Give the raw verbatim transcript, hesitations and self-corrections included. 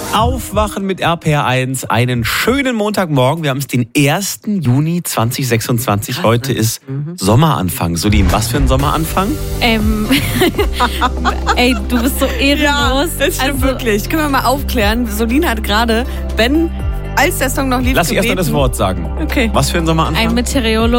Aufwachen mit R P R eins. Einen schönen Montagmorgen. Wir haben es den ersten Juni zweitausendsechsundzwanzig. Heute ist Sommeranfang. Solin, was für ein Sommeranfang? Ähm, ey, du bist so ehrenlos. Ja, das stimmt also, wirklich. Können wir mal aufklären? Solin hat gerade, Ben, als der Song noch lief, Lass ich erst mal gebeten. das Wort sagen. Okay. Was für ein Sommeranfang? Ein Meteorologe.